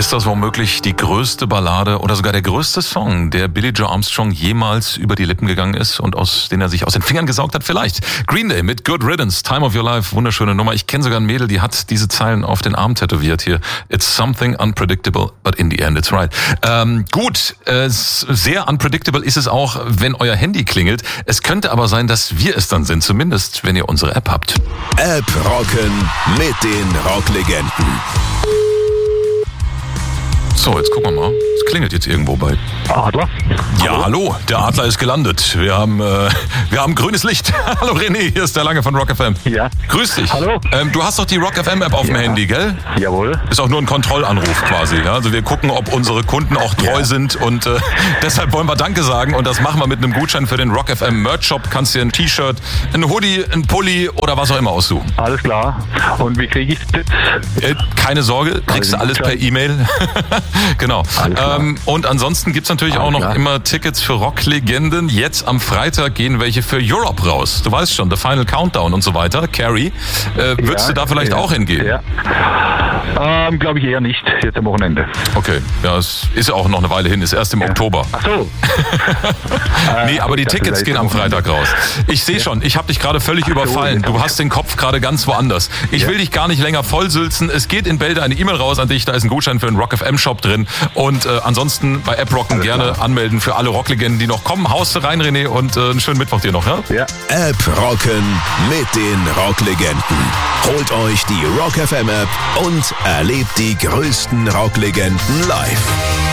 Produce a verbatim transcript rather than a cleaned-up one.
Ist das womöglich die größte Ballade oder sogar der größte Song, der Billy Joe Armstrong jemals über die Lippen gegangen ist und aus den er sich aus den Fingern gesaugt hat? Vielleicht. Green Day mit Good Riddance, Time of Your Life, wunderschöne Nummer. Ich kenne sogar ein Mädel, die hat diese Zeilen auf den Arm tätowiert hier. It's something unpredictable, but in the end it's right. Ähm, gut, äh, sehr unpredictable ist es auch, wenn euer Handy klingelt. Es könnte aber sein, dass wir es dann sind, zumindest wenn ihr unsere App habt. App rocken mit den Rocklegenden. So, jetzt gucken wir mal. Es klingelt jetzt irgendwo bei Adler? Ja, hallo. hallo, der Adler ist gelandet. Wir haben, äh, wir haben grünes Licht. Hallo René, hier ist der Lange von Rock F M. Ja. Grüß dich. Hallo. Ähm, du hast doch die Rock F M App auf ja. dem Handy, gell? Jawohl. Ist auch nur ein Kontrollanruf quasi. Ja? Also wir gucken, ob unsere Kunden auch treu ja. sind und äh, deshalb wollen wir Danke sagen und das machen wir mit einem Gutschein für den Rock F M Merch Shop. Kannst dir ein T-Shirt, ein Hoodie, ein Pulli oder was auch immer aussuchen. Alles klar. Und wie kriege ich das? Äh, keine Sorge, kriegst du alles per E-Mail. Genau. Ähm, und ansonsten gibt's natürlich Alles auch noch klar. immer Tickets für Rocklegenden. Jetzt am Freitag gehen welche für Europe raus. Du weißt schon, The Final Countdown und so weiter. Carrie, äh, würdest ja, du da vielleicht ja, auch hingehen? Ja. Ähm, glaube ich eher nicht, jetzt am Wochenende. Okay, ja, es ist ja auch noch eine Weile hin, ist erst im ja. Oktober. Ach so. Nee, aber die Tickets gehen am Freitag raus. Ich sehe ja. schon, ich habe dich gerade völlig Ach überfallen. So, du hast den Kopf gerade ganz woanders. Ich ja. will dich gar nicht länger vollsülzen. Es geht in Bälde eine E-Mail raus an dich, da ist ein Gutschein für den Rock F M Shop drin. Und äh, ansonsten bei App Rocken gerne klar. anmelden für alle Rocklegenden, die noch kommen. Haust du rein, René, und äh, einen schönen Mittwoch dir noch, ja? Ja. App Rocken mit den Rocklegenden. Holt euch die Rock F M App und erlebt die größten Rocklegenden live.